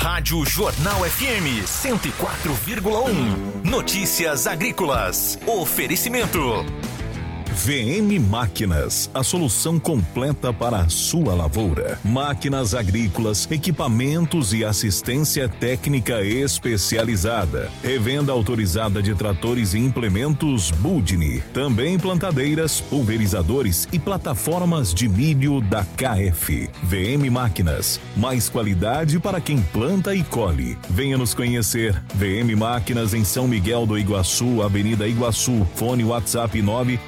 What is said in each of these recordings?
Rádio Jornal FM 104,1. Notícias agrícolas. Oferecimento. VM Máquinas, a solução completa para a sua lavoura. Máquinas agrícolas, equipamentos e assistência técnica especializada. Revenda autorizada de tratores e implementos Budni. Também plantadeiras, pulverizadores e plataformas de milho da KF. VM Máquinas, mais qualidade para quem planta e colhe. Venha nos conhecer. VM Máquinas em São Miguel do Iguaçu, Avenida Iguaçu. Fone WhatsApp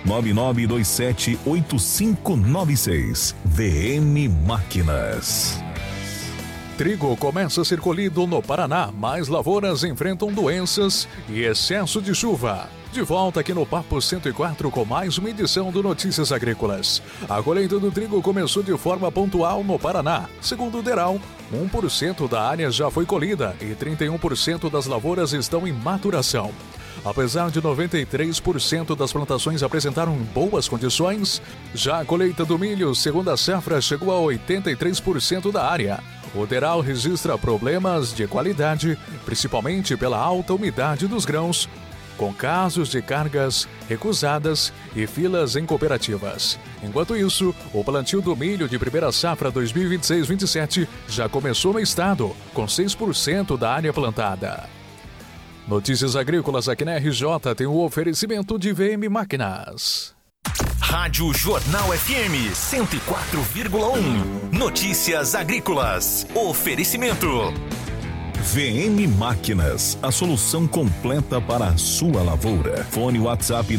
999278596. VM Máquinas. Trigo começa a ser colhido no Paraná, mas lavouras enfrentam doenças e excesso de chuva. De volta aqui no Papo 104 com mais uma edição do Notícias Agrícolas. A colheita do trigo começou de forma pontual no Paraná. Segundo o DERAL, 1% da área já foi colhida e 31% das lavouras estão em maturação. Apesar de 93% das plantações apresentaram boas condições, já a colheita do milho, segunda safra, chegou a 83% da área. O DERAL registra problemas de qualidade, principalmente pela alta umidade dos grãos, com casos de cargas recusadas e filas em cooperativas. Enquanto isso, o plantio do milho de primeira safra 2026-27 já começou no estado, com 6% da área plantada. Notícias agrícolas aqui na RJ tem o oferecimento de VM Máquinas. Rádio Jornal FM 104,1. Notícias agrícolas. Oferecimento. VM Máquinas, a solução completa para a sua lavoura. Fone WhatsApp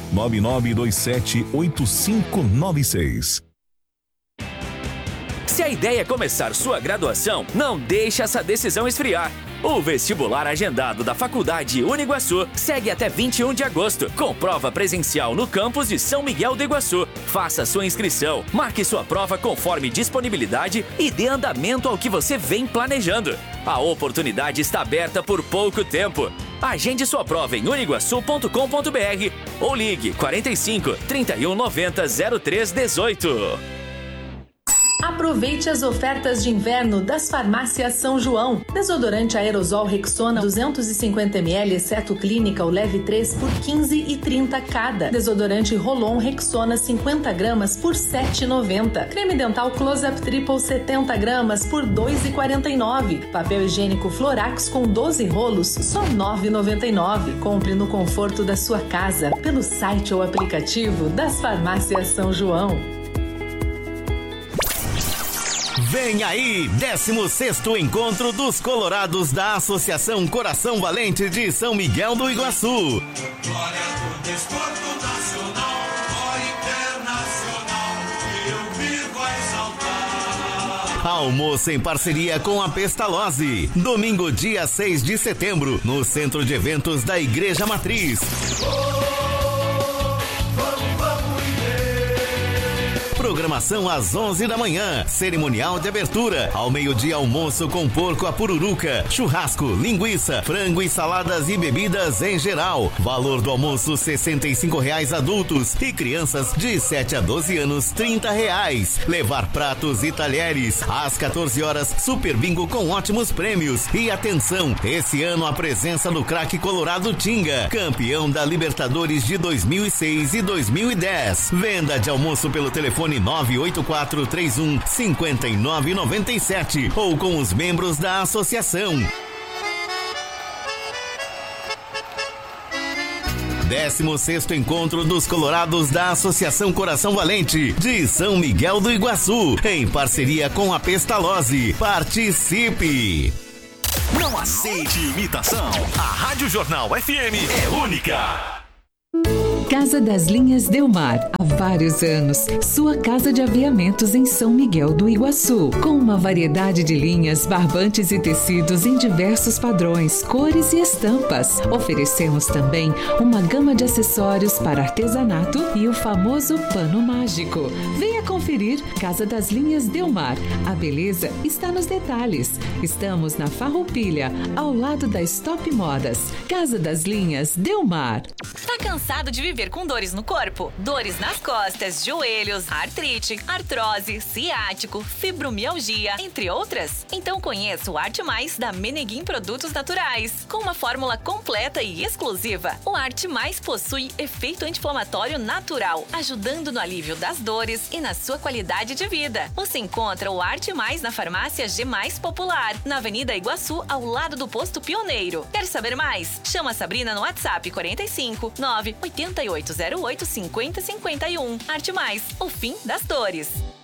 999278596. Se a ideia é começar sua graduação, não deixe essa decisão esfriar. O vestibular agendado da Faculdade Uniguaçu segue até 21 de agosto, com prova presencial no campus de São Miguel do Iguaçu. Faça sua inscrição, marque sua prova conforme disponibilidade e dê andamento ao que você vem planejando. A oportunidade está aberta por pouco tempo. Agende sua prova em uniguaçu.com.br ou ligue 45 31 90 03 18. Aproveite as ofertas de inverno das farmácias São João. Desodorante aerosol Rexona 250 ml, exceto clínica, o leve 3 por 15,30 cada. Desodorante Rolon Rexona 50 gramas por 7,90. Creme dental Close-Up Triple 70 gramas por 2,49. Papel higiênico Florax com 12 rolos, só 9,99. Compre no conforto da sua casa, pelo site ou aplicativo das farmácias São João. Vem aí, 16º Encontro dos Colorados da Associação Coração Valente de São Miguel do Iguaçu. Glória do desporto nacional, glória internacional, eu vivo a exaltar. Almoço em parceria com a Pestalozzi. Domingo, dia 6 de setembro, no Centro de Eventos da Igreja Matriz. Programação às 11 da manhã, cerimonial de abertura, ao meio-dia almoço com porco à pururuca, churrasco, linguiça, frango e saladas e bebidas em geral. Valor do almoço R$65 adultos e crianças de 7 a 12 anos R$30. Levar pratos e talheres. Às 14 horas, Super Bingo com ótimos prêmios. E atenção, esse ano a presença do craque colorado Tinga, campeão da Libertadores de 2006 e 2010. Venda de almoço pelo telefone 98431-5997 ou com os membros da associação. 16º Encontro dos Colorados da Associação Coração Valente de São Miguel do Iguaçu, em parceria com a Pestalozzi. Participe! Não aceite imitação. A Rádio Jornal FM é única. Casa das Linhas Delmar, há vários anos, sua casa de aviamentos em São Miguel do Iguaçu, com uma variedade de linhas, barbantes e tecidos em diversos padrões, cores e estampas. Oferecemos também uma gama de acessórios para artesanato e o famoso pano mágico. Venha Venha conferir Casa das Linhas Delmar. A beleza está nos detalhes. Estamos na Farroupilha, ao lado da Stop Modas. Casa das Linhas Delmar. Tá cansado de viver com dores no corpo? Dores nas costas, joelhos, artrite, artrose, ciático, fibromialgia, entre outras? Então conheça o Arte Mais da Meneguim Produtos Naturais. Com uma fórmula completa e exclusiva, o Arte Mais possui efeito anti-inflamatório natural, ajudando no alívio das dores e na sua qualidade de vida. Você encontra o Arte Mais na farmácia G Mais Popular, na Avenida Iguaçu, ao lado do Posto Pioneiro. Quer saber mais? Chama a Sabrina no WhatsApp 45 98808 5051. Arte Mais, o fim das dores.